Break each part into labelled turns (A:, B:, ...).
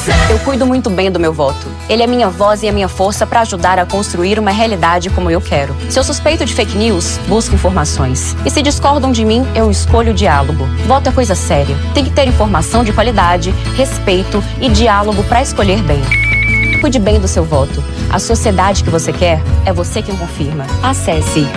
A: Eu cuido muito bem do meu voto. Ele é minha voz e a minha força para ajudar a construir uma realidade como eu quero. Se eu suspeito de fake news, busco informações. E se discordam de mim, eu escolho o diálogo. Voto é coisa séria. Tem que ter informação de qualidade, respeito e diálogo para escolher bem. Cuide bem do seu voto. A sociedade que você quer é você quem confirma. Acesse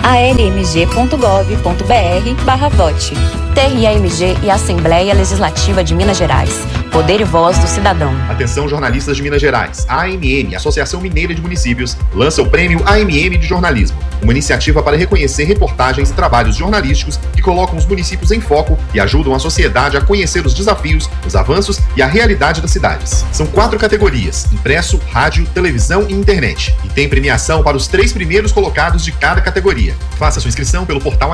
A: almg.gov.br/vote. TRAMG e Assembleia Legislativa de Minas Gerais. Poder e voz do cidadão.
B: Atenção, jornalistas de Minas Gerais. A AMM, Associação Mineira de Municípios, lança o Prêmio AMM de Jornalismo, uma iniciativa para reconhecer reportagens e trabalhos jornalísticos que colocam os municípios em foco e ajudam a sociedade a conhecer os desafios, os avanços e a realidade das cidades. São 4 categorias: impresso, rádio, televisão e internet. E tem premiação para os 3 primeiros colocados de cada categoria. Faça sua inscrição pelo portal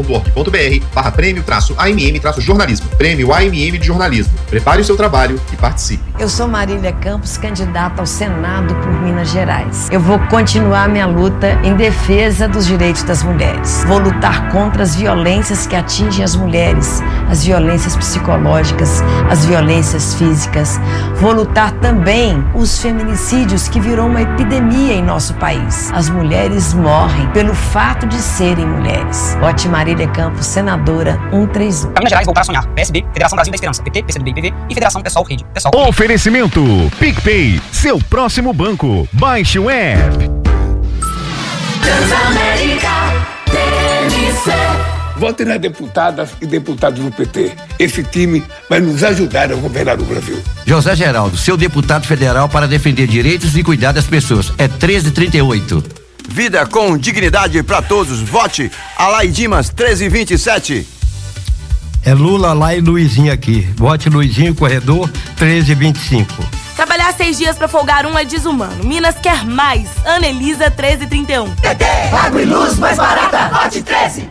B: amm.org.br/prêmio-AMM-jornalismo. Prêmio AMM de Jornalismo. Prepare o seu trabalho e participe.
C: Eu sou Marília Campos, candidata ao Senado por Minas Gerais. Eu vou continuar minha luta em defesa dos direitos das mulheres. Vou lutar contra as violências que atingem as mulheres, as violências psicológicas, as violências físicas. Vou lutar também os feminicídios, que virou uma epidemia em nosso país. As mulheres morrem pelo fato de serem mulheres. Vote Marília Campos, senadora 131.
D: Minas Gerais, voltar a sonhar. PSB, Federação Brasil da Esperança, PT, PCdoB e PV e Federação Pessoal Rede.
E: Oferecimento PicPay, seu próximo banco. Baixe o app.
F: Transamérica, TNC.
G: Vote nas deputadas e deputados do PT. Esse time vai nos ajudar a governar o Brasil.
H: José Geraldo, seu deputado federal para defender direitos e cuidar das pessoas. É 1338.
I: Vida com dignidade para todos. Vote Alai Dimas 1327.
J: É Lula lá e Luizinho aqui. Vote Luizinho, corredor 1325.
K: Trabalhar 6 dias pra folgar um é desumano. Minas quer mais. Ana Elisa 1331.
F: TT, água e luz mais barata. Vote 13.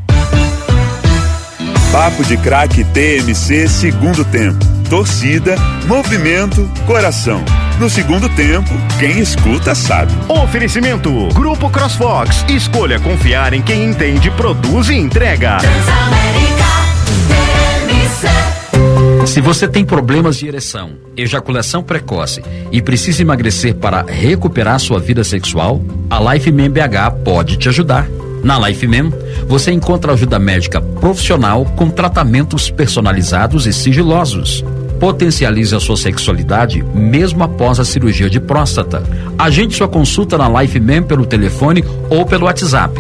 L: Papo de Craque TMC segundo tempo. Torcida, movimento, coração. No segundo tempo, quem escuta sabe.
E: Oferecimento Grupo CrossFox. Escolha confiar em quem entende, produz e entrega.
F: Transamérica, TNC.
M: Se você tem problemas de ereção, ejaculação precoce e precisa emagrecer para recuperar sua vida sexual, a LifeMem BH pode te ajudar. Na LifeMem, você encontra ajuda médica profissional com tratamentos personalizados e sigilosos. Potencialize a sua sexualidade mesmo após a cirurgia de próstata. Agende sua consulta na LifeMem pelo telefone ou pelo WhatsApp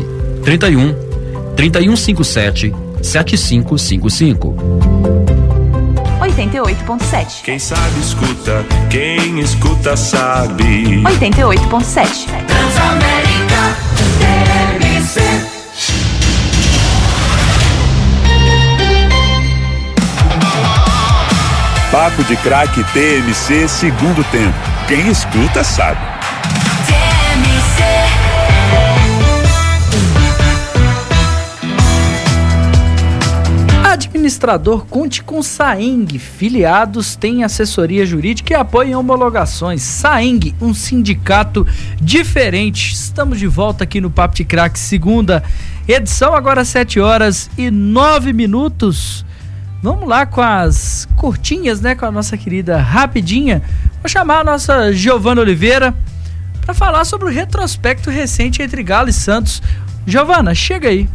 M: 3157 7555.
K: 88.7.
L: Quem sabe escuta, quem escuta sabe.
K: 88.7.
F: Transamérica, TNC.
L: Papo de Craque TMC segundo tempo. Quem escuta sabe.
N: Administrador, conte com Saeng. Filiados têm assessoria jurídica e apoio em homologações. Saeng, um sindicato diferente. Estamos de volta aqui no Papo de Craque, segunda edição, agora 7h09. Vamos lá com as curtinhas, né? Com a nossa querida Rapidinha. Vou chamar a nossa Giovana Oliveira para falar sobre o retrospecto recente entre Galo e Santos. Giovana, chega aí.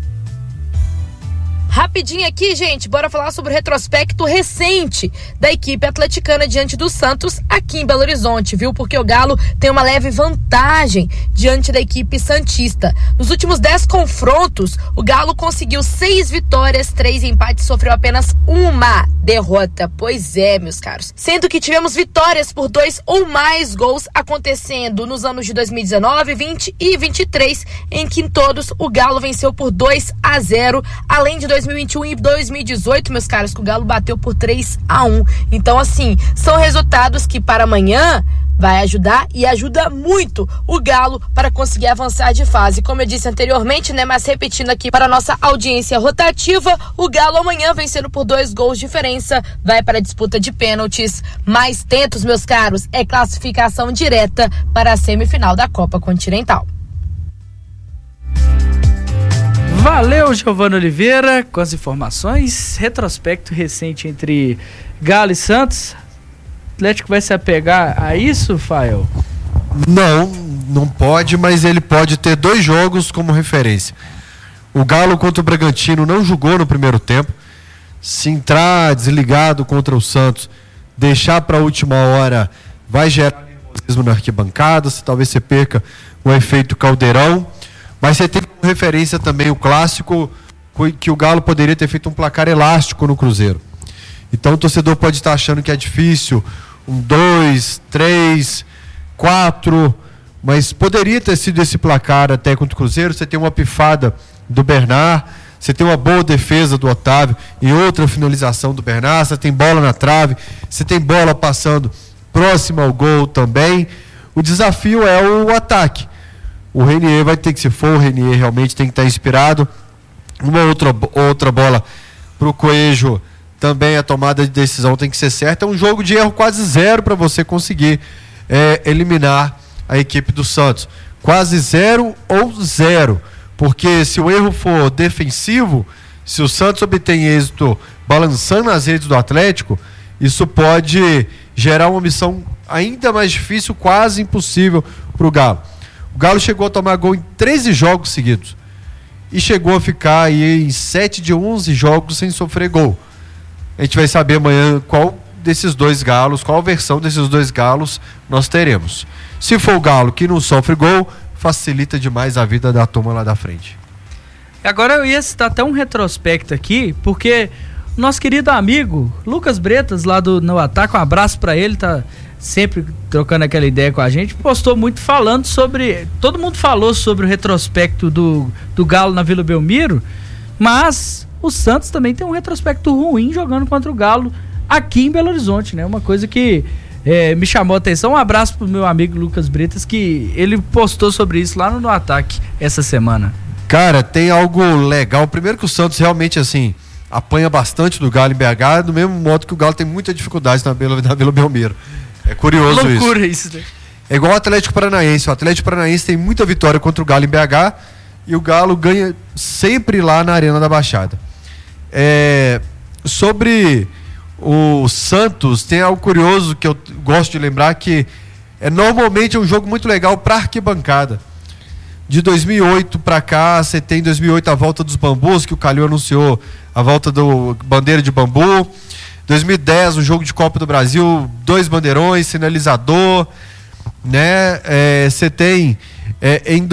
O: Rapidinho aqui, gente, bora falar sobre o retrospecto recente da equipe atleticana diante do Santos aqui em Belo Horizonte, viu? Porque o Galo tem uma leve vantagem diante da equipe santista. Nos últimos 10 confrontos, o Galo conseguiu 6 vitórias, 3 empates, sofreu apenas uma derrota. Pois é, meus caros. Sendo que tivemos vitórias por 2 ou mais gols acontecendo nos anos de 2019, 20 e 23, em que em todos o Galo venceu por 2-0, além de 2021 e 2018, meus caros, que o Galo bateu por 3-1. Então, assim, são resultados que para amanhã vai ajudar e ajuda muito o Galo para conseguir avançar de fase. Como eu disse anteriormente, né, mas repetindo aqui para a nossa audiência rotativa, o Galo amanhã vencendo por 2 gols de diferença, vai para a disputa de pênaltis. Mais tentos, meus caros, é classificação direta para a semifinal da Copa Continental.
N: Valeu, Giovana Oliveira, com as informações. Retrospecto recente entre Galo e Santos. Atlético vai se apegar a isso, Fael?
P: Não pode, mas ele pode ter 2 jogos como referência. O Galo contra o Bragantino não jogou no primeiro tempo. Se entrar desligado contra o Santos, deixar para a última hora, vai gerar nervosismo na arquibancada, talvez você perca o efeito Caldeirão. Mas você tem como referência também o clássico, que o Galo poderia ter feito um placar elástico no Cruzeiro. Então o torcedor pode estar achando que é difícil, 2, 3, 4, mas poderia ter sido esse placar até contra o Cruzeiro. Você tem uma pifada do Bernard, você tem uma boa defesa do Otávio e outra finalização do Bernard, você tem bola na trave, você tem bola passando próxima ao gol também. O desafio é o ataque. O Renier vai ter que, se for o Renier, realmente tem que estar inspirado. Uma outra bola para o Coelho, também a tomada de decisão tem que ser certa. É um jogo de erro quase 0 para você conseguir eliminar a equipe do Santos. Quase 0 ou 0. Porque se o erro for defensivo, se o Santos obtém êxito balançando as redes do Atlético, isso pode gerar uma missão ainda mais difícil, quase impossível para o Galo. O Galo chegou a tomar gol em 13 jogos seguidos. E chegou a ficar aí em 7 de 11 jogos sem sofrer gol. A gente vai saber amanhã qual desses 2 galos, qual versão desses 2 galos nós teremos. Se for o Galo que não sofre gol, facilita demais a vida da turma lá da frente.
N: Agora eu ia citar até um retrospecto aqui, porque nosso querido amigo Lucas Bretas, lá do No Ataque, um abraço pra ele, tá sempre trocando aquela ideia com a gente, postou muito falando sobre, todo mundo falou sobre o retrospecto do Galo na Vila Belmiro, mas o Santos também tem um retrospecto ruim jogando contra o Galo aqui em Belo Horizonte, né? Uma coisa que me chamou a atenção. Um abraço pro meu amigo Lucas Bretas, que ele postou sobre isso lá no Ataque essa semana.
P: Cara, tem algo legal. Primeiro que o Santos realmente, assim, apanha bastante do Galo em BH, do mesmo modo que o Galo tem muita dificuldade na Vila Belmiro. É curioso isso.
N: Loucura isso, né?
P: É igual o Atlético Paranaense. O Atlético Paranaense tem muita vitória contra o Galo em BH e o Galo ganha sempre lá na Arena da Baixada. Sobre o Santos, tem algo curioso que eu gosto de lembrar, que normalmente é um jogo muito legal para arquibancada. De 2008 para cá, você tem em 2008 a volta dos bambus, que o Calil anunciou a volta do bandeira de bambu. 2010, o jogo de Copa do Brasil, 2 bandeirões, sinalizador, né? Você tem em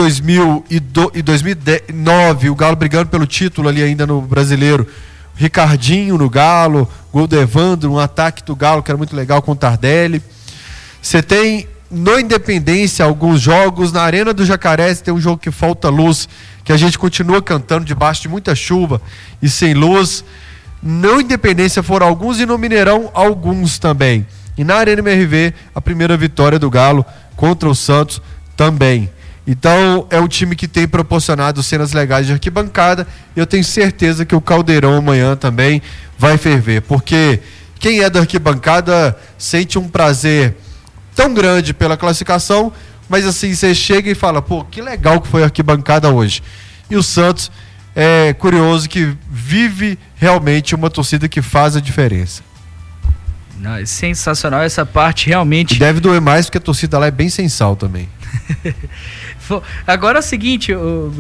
P: 2009 o Galo brigando pelo título ali ainda no Brasileiro, Ricardinho no Galo, gol do Evandro, um ataque do Galo que era muito legal com o Tardelli. Você tem no Independência alguns jogos, na Arena do Jacaré você tem um jogo que falta luz, que a gente continua cantando debaixo de muita chuva e sem luz. No Independência foram alguns e no Mineirão alguns também. E na Arena MRV a primeira vitória do Galo contra o Santos também. Então é um time que tem proporcionado cenas legais de arquibancada e eu tenho certeza que o Caldeirão amanhã também vai ferver, porque quem é da arquibancada sente um prazer tão grande pela classificação, mas assim, você chega e fala, pô, que legal que foi a arquibancada hoje. E o Santos é curioso que vive realmente uma torcida que faz a diferença.
N: Não, é sensacional essa parte, realmente.
P: E deve doer mais porque a torcida lá é bem sem sal também.
N: Agora é o seguinte,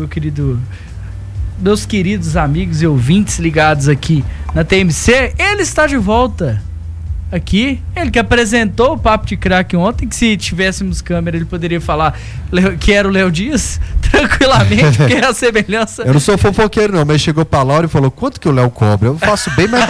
N: meus queridos amigos e ouvintes ligados aqui na TMC, ele está de volta aqui, ele que apresentou o Papo de Craque ontem, que se tivéssemos câmera ele poderia falar que era o Léo Dias, tranquilamente, porque é a semelhança.
P: Eu não sou fofoqueiro não, mas chegou pra Laura e falou, quanto que o Léo cobra? Eu faço bem mais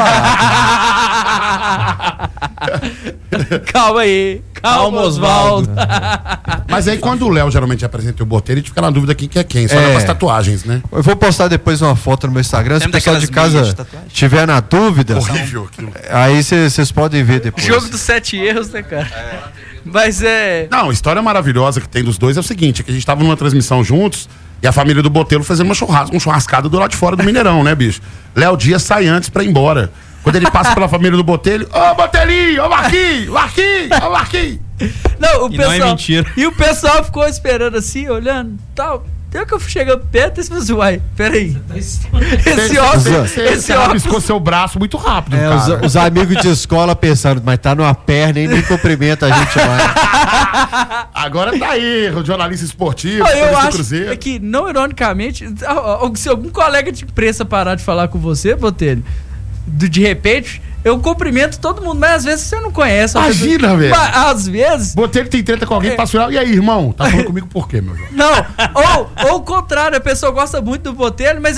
P: barato.
N: Calma aí, calma Oswaldo.
Q: Mas aí quando o Léo geralmente apresenta o Botelho, a gente fica na dúvida quem que é quem, só dá as tatuagens, né?
P: Eu vou postar depois uma foto no meu Instagram, se o pessoal de casa tiver na dúvida,
Q: horrível aquilo.
P: Aí vocês podem ver depois.
N: Jogo dos 7 erros, né, cara? Mas Não,
Q: a história maravilhosa que tem dos dois é o seguinte, é que a gente tava numa transmissão juntos e a família do Botelho fazendo um churrascado do lado de fora do Mineirão, né, bicho? Léo Dias sai antes pra ir embora. Quando ele passa pela família do Botelho, ô Botelinho, ô Marquinhos, ô Marquinhos.
N: Não, o pessoal,
R: não é mentira.
N: E o pessoal ficou esperando assim, olhando, tal. Até que eu fui chegando perto e falei assim, uai, peraí. Esse
Q: Você rabiscou seu braço muito rápido, cara.
P: Os amigos de escola pensando, mas tá numa perna e nem cumprimenta a gente mais.
Q: Agora tá aí, o jornalista esportivo,
N: eu acho
Q: Cruzeiro.
N: que, não ironicamente, se algum colega de imprensa parar de falar com você, Botelho, de repente, eu cumprimento todo mundo, mas às vezes você não conhece.
Q: Imagina, velho.
N: Às vezes...
Q: Botelho tem treta com alguém, passa o final. E aí, irmão? Tá falando comigo por quê, meu irmão?
N: Não, ou o contrário, a pessoa gosta muito do Botelho, mas